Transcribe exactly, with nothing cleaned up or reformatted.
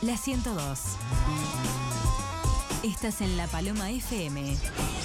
La ciento dos. Estás en La Paloma F M.